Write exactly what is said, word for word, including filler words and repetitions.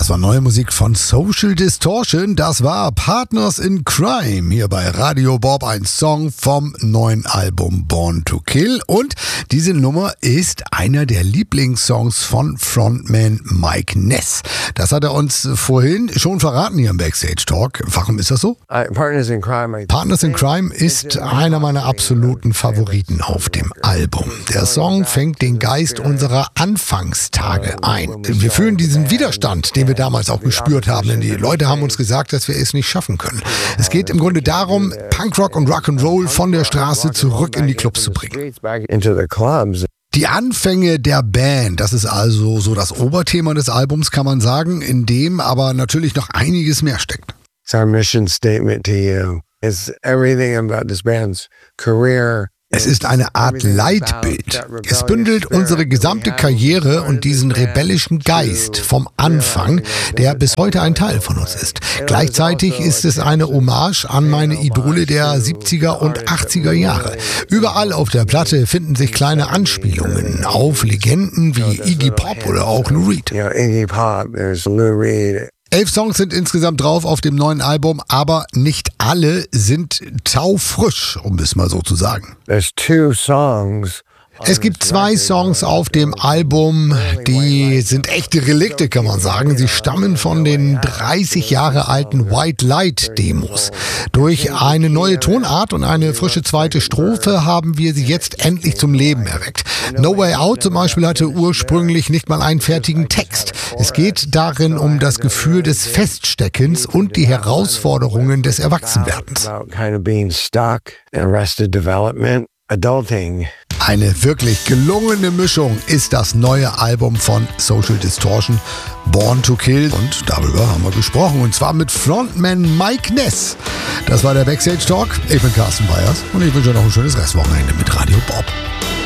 Das war neue Musik von Social Distortion. Das war Partners in Crime hier bei Radio Bob. Ein Song vom neuen Album Born to Kill. Und diese Nummer ist einer der Lieblingssongs von Frontman Mike Ness. Das hat er uns vorhin schon verraten hier im Backstage Talk. Warum ist das so? Partners in Crime. Partners in Crime ist einer meiner absoluten Favoriten auf dem Album. Der Song fängt den Geist unserer Anfangstage ein. Wir fühlen diesen Widerstand, den wir damals auch gespürt haben, denn die Leute haben uns gesagt, dass wir es nicht schaffen können. Es geht im Grunde darum, Punkrock und Rock'n'Roll von der Straße zurück in die Clubs zu bringen. Die Anfänge der Band, das ist also so das Oberthema des Albums, kann man sagen, in dem aber natürlich noch einiges mehr steckt. It's our mission statement to you. It's everything about this band's career. Es ist eine Art Leitbild. Es bündelt unsere gesamte Karriere und diesen rebellischen Geist vom Anfang, der bis heute ein Teil von uns ist. Gleichzeitig ist es eine Hommage an meine Idole der siebziger und achtziger Jahre. Überall auf der Platte finden sich kleine Anspielungen auf Legenden wie Iggy Pop oder auch Lou Reed. Elf Songs sind insgesamt drauf auf dem neuen Album, aber nicht alle sind taufrisch, um es mal so zu sagen. There's two songs. Es gibt zwei Songs auf dem Album, die sind echte Relikte, kann man sagen. Sie stammen von den dreißig Jahre alten White Light Demos. Durch eine neue Tonart und eine frische zweite Strophe haben wir sie jetzt endlich zum Leben erweckt. No Way Out zum Beispiel hatte ursprünglich nicht mal einen fertigen Text. Es geht darin um das Gefühl des Feststeckens und die Herausforderungen des Erwachsenwerdens. Adulting. Eine wirklich gelungene Mischung ist das neue Album von Social Distortion, Born to Kill. Und darüber haben wir gesprochen, und zwar mit Frontman Mike Ness. Das war der Backstage Talk. Ich bin Carsten Weyers und ich wünsche euch noch ein schönes Restwochenende mit Radio Bob.